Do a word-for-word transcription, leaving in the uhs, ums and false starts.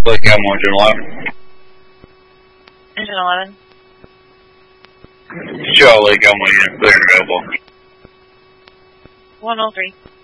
Lake Elmo, Engine eleven. Engine eleven. Show Lake Elmo unit clear and available. one oh three.